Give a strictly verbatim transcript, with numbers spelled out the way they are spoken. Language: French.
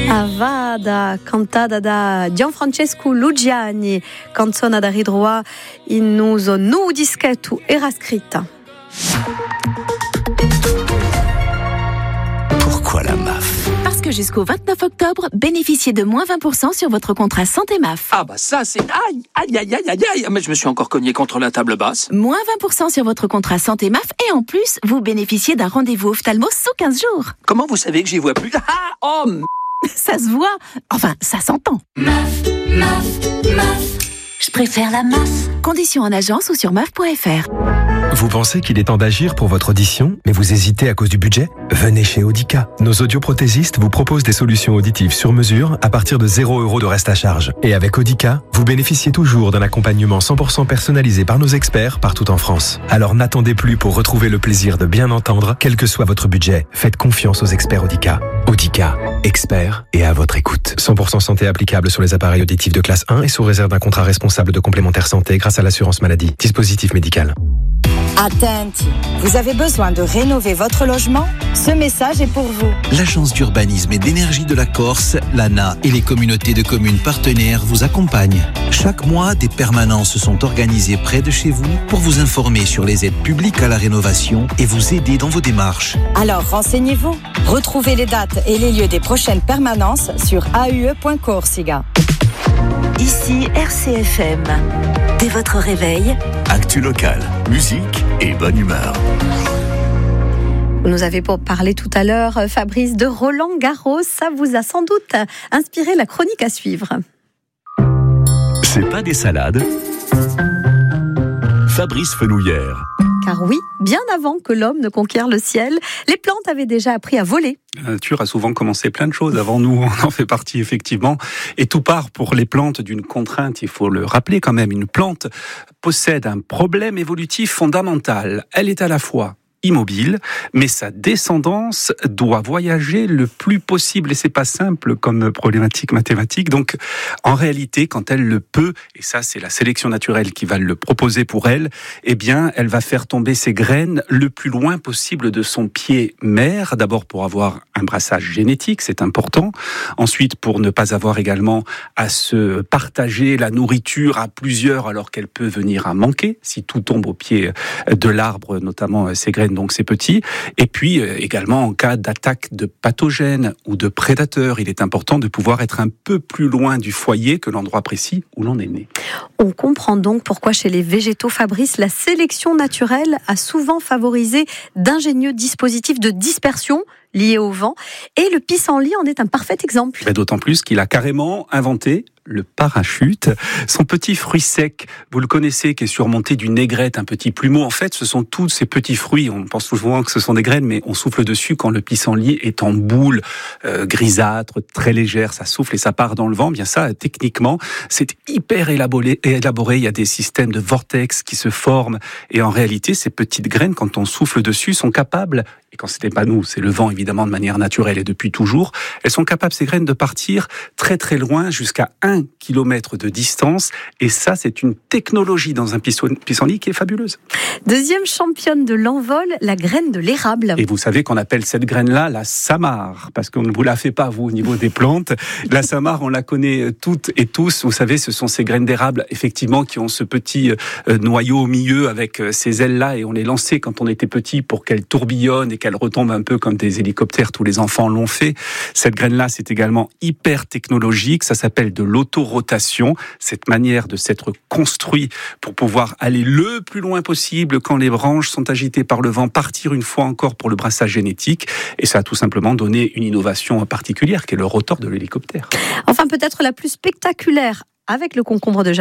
Avada, cantata da Gianfrancesco Lugiani, canzone da ridroa in uso nu dischetto era scritta. Pourquoi la M A F ? Parce que jusqu'au vingt-neuf octobre, bénéficiez de moins vingt pour cent sur votre contrat Santé M A F. Ah bah ça c'est... Aïe, aïe, aïe, aïe, aïe, aïe. Mais je me suis encore cogné contre la table basse. Moins vingt pour cent sur votre contrat Santé M A F et en plus, vous bénéficiez d'un rendez-vous ophtalmo sous quinze jours. Comment vous savez que j'y vois plus ? Ah, oh m... Ça se voit. Enfin, ça s'entend. M A F, M A F, M A F. Je préfère la M A F. Conditions en agence ou sur M A F point F R. Vous pensez qu'il est temps d'agir pour votre audition, mais vous hésitez à cause du budget ? Venez chez Audica. Nos audioprothésistes vous proposent des solutions auditives sur mesure à partir de zéro euro de reste à charge. Et avec Audica, vous bénéficiez toujours d'un accompagnement cent pour cent personnalisé par nos experts partout en France. Alors n'attendez plus pour retrouver le plaisir de bien entendre, quel que soit votre budget. Faites confiance aux experts Audica. Audica, experts et à votre écoute. cent pour cent santé applicable sur les appareils auditifs de classe un et sous réserve d'un contrat responsable de complémentaire santé grâce à l'assurance maladie. Dispositif médical. Attenti, vous avez besoin de rénover votre logement ? Ce message est pour vous. L'Agence d'urbanisme et d'énergie de la Corse, l'A N A et les communautés de communes partenaires vous accompagnent. Chaque mois, des permanences sont organisées près de chez vous pour vous informer sur les aides publiques à la rénovation et vous aider dans vos démarches. Alors renseignez-vous. Retrouvez les dates et les lieux des prochaines permanences sur a u e point corsica. Ici R C F M. Dès votre réveil, Actu locale, musique et bonne humeur. Vous nous avez parlé tout à l'heure, Fabrice, de Roland Garros. Ça vous a sans doute inspiré la chronique à suivre. C'est pas des salades. Fabrice Fenouillère. Car oui, bien avant que l'homme ne conquiert le ciel, les plantes avaient déjà appris à voler. La nature a souvent commencé plein de choses avant nous, on en fait partie effectivement. Et tout part pour les plantes d'une contrainte, il faut le rappeler quand même. Une plante possède un problème évolutif fondamental. Elle est à la fois immobile, mais sa descendance doit voyager le plus possible et c'est pas simple comme problématique mathématique. Donc, en réalité, quand elle le peut, et ça c'est la sélection naturelle qui va le proposer pour elle, eh bien, elle va faire tomber ses graines le plus loin possible de son pied mère. D'abord pour avoir un brassage génétique, c'est important. Ensuite, pour ne pas avoir également à se partager la nourriture à plusieurs alors qu'elle peut venir à manquer si tout tombe au pied de l'arbre, notamment ses graines. Donc c'est petit. Et puis euh, également en cas d'attaque de pathogènes ou de prédateurs, il est important de pouvoir être un peu plus loin du foyer que l'endroit précis où l'on est né. On comprend donc pourquoi chez les végétaux, Fabrice, la sélection naturelle a souvent favorisé d'ingénieux dispositifs de dispersion liés au vent. Et le pissenlit en est un parfait exemple. Mais d'autant plus qu'il a carrément inventé le parachute. Son petit fruit sec, vous le connaissez, qui est surmonté d'une aigrette, un petit plumeau. En fait, ce sont tous ces petits fruits. On pense souvent que ce sont des graines, mais on souffle dessus quand le pissenlit est en boule euh, grisâtre, très légère. Ça souffle et ça part dans le vent. Bien ça, techniquement, c'est hyper élaboré. élaboré. Il y a des systèmes de vortex qui se forment. Et en réalité, ces petites graines, quand on souffle dessus, sont capables, et quand c'était pas nous, c'est le vent évidemment de manière naturelle et depuis toujours, elles sont capables, ces graines, de partir très très loin, jusqu'à un kilomètre de distance. Et ça, c'est une technologie dans un pissenlit qui est fabuleuse. Deuxième championne de l'envol, la graine de l'érable. Et vous savez qu'on appelle cette graine-là la samare, parce qu'on ne vous la fait pas, vous, au niveau des plantes. La samare, on la connaît toutes et tous. Vous savez, ce sont ces graines d'érable, effectivement, qui ont ce petit euh, noyau au milieu avec euh, ces ailes-là, et on les lançait quand on était petit pour qu'elles tourbillonnent et qu'elles retombent un peu comme des hélicoptères. Tous les enfants l'ont fait. Cette graine-là, c'est également hyper technologique. Ça s'appelle de l'autorotation. Cette manière de s'être construit pour pouvoir aller le plus loin possible quand les branches sont agitées par le vent, partir une fois encore pour le brassage génétique. Et ça a tout simplement donné une innovation particulière qui est le rotor de l'hélicoptère. Enfin, peut-être la plus spectaculaire avec le concombre de Jade.